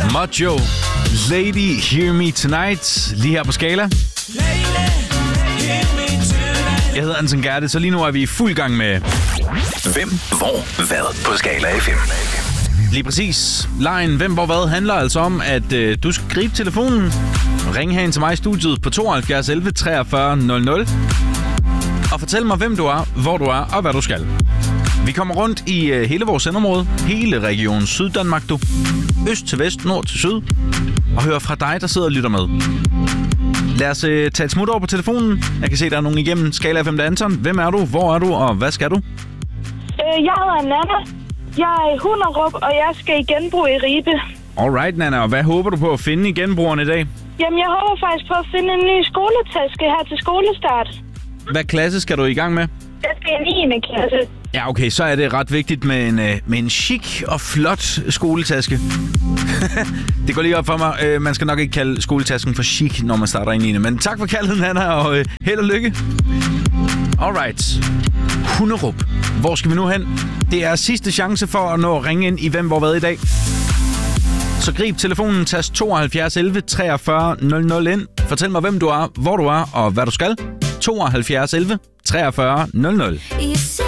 Mojo, Lady Hear Me Tonight, lige her på Skala. Jeg hedder Anton Gerte, så lige nu er vi i fuld gang med Hvem, hvor, hvad på Skala FM. lige præcis. Lejen Hvem, hvor, hvad handler altså om, at du skal gribe telefonen og ringe herind til mig i studiet på 72 11 43 00 og fortæl mig, hvem du er, hvor du er og hvad du skal. Vi kommer rundt i hele vores sendområde, hele regionen Syddanmark, du. Øst til vest, nord til syd. Og hører fra dig, der sidder og lytter med. Lad os tage et smut over på telefonen. Jeg kan se, der er nogen igennem. Skala FM, Anton. Hvem er du? Hvor er du? Og hvad skal du? Jeg hedder Nana. Jeg er i Hunderup, og jeg skal i genbrug i Ribe. Alright, Nana. Og hvad håber du på at finde i genbrugeren i dag? Jamen, jeg håber faktisk på at finde en ny skoletaske her til skolestart. Hvad klasse skal du i gang med? Jeg skal i 9. klasse. Ja, okay, så er det ret vigtigt med en chic og flot skoletaske. Det går lige op for mig. Man skal nok ikke kalde skoletasken for chic, når man starter ind i det. Men tak for kaldet, Nana, og held og lykke. Alright. Hunderup. Hvor skal vi nu hen? Det er sidste chance for at nå at ringe ind i Hvem, hvor, hvad i dag. Så grib telefonen, tast 72 11 43 00 ind. Fortæl mig, hvem du er, hvor du er og hvad du skal. 72 11 43 00.